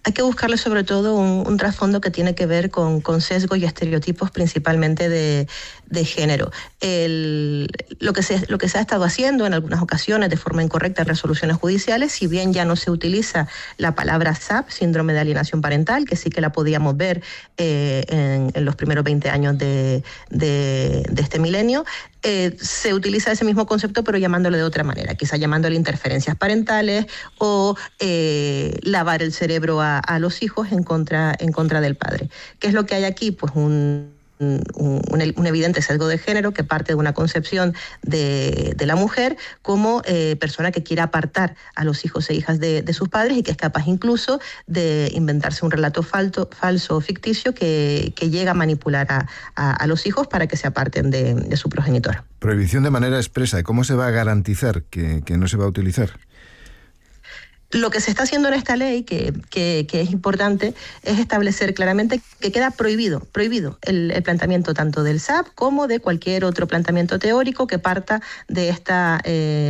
Hay que buscarle sobre todo un trasfondo que tiene que ver con sesgos y estereotipos principalmente de género. Lo que se ha estado haciendo en algunas ocasiones de forma incorrecta en resoluciones judiciales, si bien ya no se utiliza la palabra SAP, síndrome de alienación parental, que sí que la podíamos ver en los primeros 20 años de este milenio, se utiliza ese mismo concepto pero llamándolo de otra manera, quizá llamándole interferencias parentales o lavar el cerebro a los hijos en contra del padre. ¿Qué es lo que hay aquí? Pues un evidente sesgo de género que parte de una concepción de la mujer como persona que quiere apartar a los hijos e hijas de sus padres y que es capaz incluso de inventarse un relato falso o ficticio que llega a manipular a los hijos para que se aparten de su progenitor. Prohibición de manera expresa. ¿Y cómo se va a garantizar que no se va a utilizar? Lo que se está haciendo en esta ley, que es importante, es establecer claramente que queda prohibido el planteamiento tanto del SAP como de cualquier otro planteamiento teórico que parta de esta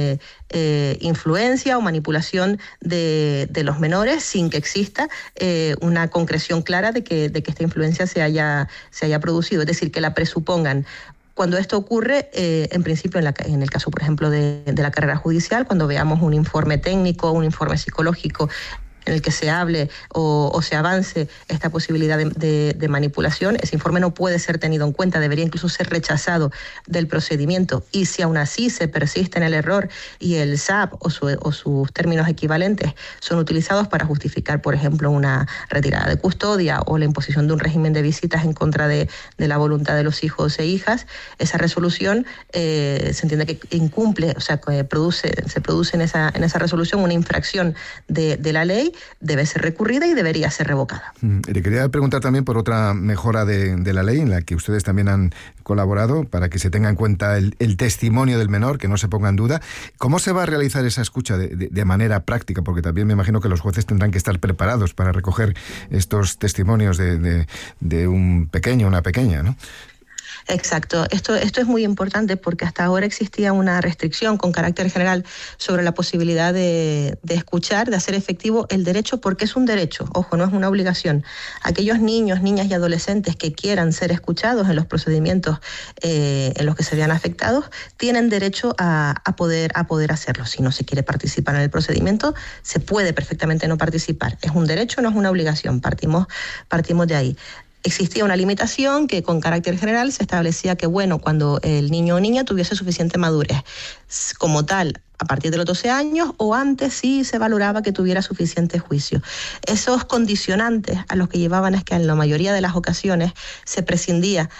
influencia o manipulación de los menores sin que exista una concreción clara de que esta influencia se haya producido, es decir, que la presupongan. Cuando esto ocurre, en principio en el caso, por ejemplo, de la carrera judicial, cuando veamos un informe técnico, un informe psicológico en el que se hable o se avance esta posibilidad de manipulación, ese informe no puede ser tenido en cuenta, debería incluso ser rechazado del procedimiento. Y si aún así se persiste en el error y el SAP o sus términos equivalentes son utilizados para justificar, por ejemplo, una retirada de custodia o la imposición de un régimen de visitas en contra de la voluntad de los hijos e hijas, esa resolución se entiende que incumple, o sea, que se produce en esa resolución una infracción de la ley, debe ser recurrida y debería ser revocada. Le quería preguntar también por otra mejora de la ley en la que ustedes también han colaborado para que se tenga en cuenta el testimonio del menor, que no se ponga en duda. ¿Cómo se va a realizar esa escucha de manera práctica? Porque también me imagino que los jueces tendrán que estar preparados para recoger estos testimonios de un pequeño, una pequeña, ¿no? Exacto. Esto es muy importante porque hasta ahora existía una restricción con carácter general sobre la posibilidad de escuchar, de hacer efectivo el derecho, porque es un derecho, ojo, no es una obligación. Aquellos niños, niñas y adolescentes que quieran ser escuchados en los procedimientos en los que se vean afectados, tienen derecho a poder hacerlo. Si no se quiere participar en el procedimiento, se puede perfectamente no participar. Es un derecho, no es una obligación. Partimos de ahí. Existía una limitación que con carácter general se establecía que, bueno, cuando el niño o niña tuviese suficiente madurez, como tal, a partir de los 12 años o antes sí se valoraba que tuviera suficiente juicio. Esos condicionantes a los que llevaban es que en la mayoría de las ocasiones se prescindía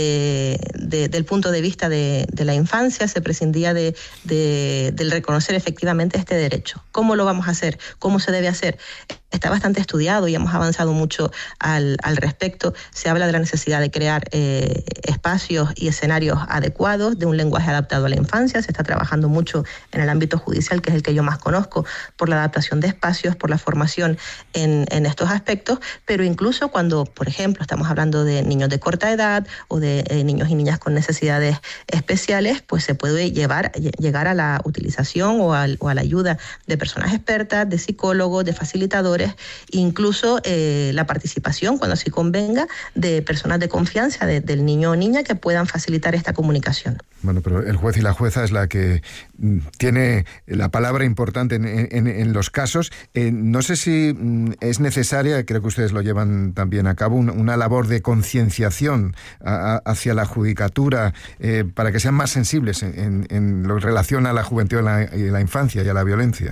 del punto de vista de la infancia, se prescindía del reconocer efectivamente este derecho. ¿Cómo lo vamos a hacer? ¿Cómo se debe hacer? Está bastante estudiado y hemos avanzado mucho al respecto. Se habla de la necesidad de crear espacios y escenarios adecuados, de un lenguaje adaptado a la infancia. Se está trabajando mucho en el ámbito judicial, que es el que yo más conozco, por la adaptación de espacios, por la formación en estos aspectos, pero incluso cuando, por ejemplo, estamos hablando de niños de corta edad o de niños y niñas con necesidades especiales, pues se puede llegar a la utilización o a la ayuda de personas expertas, de psicólogos, de facilitadores, incluso la participación, cuando así convenga, de personas de confianza del niño o niña que puedan facilitar esta comunicación. Bueno, pero el juez y la jueza es la que tiene la palabra importante en los casos. No sé si es necesaria, creo que ustedes lo llevan también a cabo, una labor de concienciación hacia la judicatura para que sean más sensibles en lo que relaciona a la juventud y la infancia y a la violencia.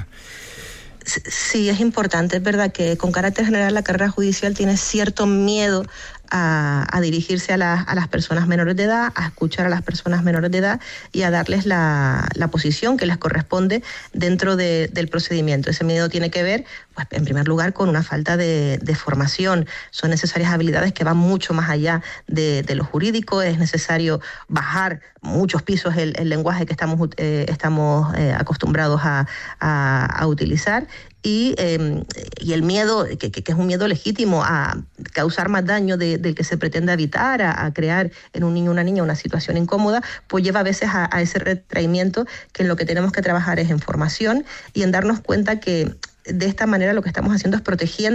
Sí, es importante. Es verdad que con carácter general la carrera judicial tiene cierto miedo a dirigirse a las personas menores de edad, a escuchar a las personas menores de edad y a darles la posición que les corresponde dentro del procedimiento. Ese miedo tiene que ver, pues, en primer lugar, con una falta de formación. Son necesarias habilidades que van mucho más allá de lo jurídico. Es necesario bajar muchos pisos el lenguaje que estamos acostumbrados a utilizar. Y el miedo, que es un miedo legítimo a causar más daño del que se pretende evitar, a crear en un niño o una niña una situación incómoda, pues lleva a veces a ese retraimiento, que en lo que tenemos que trabajar es en formación y en darnos cuenta que de esta manera lo que estamos haciendo es protegiendo